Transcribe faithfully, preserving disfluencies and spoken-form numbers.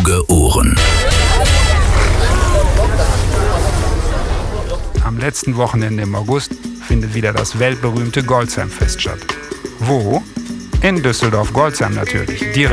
Kluge Ohren. Am letzten Wochenende im August findet wieder das weltberühmte Goldsheim-Fest statt. Wo? In Düsseldorf-Goldsheim natürlich, direkt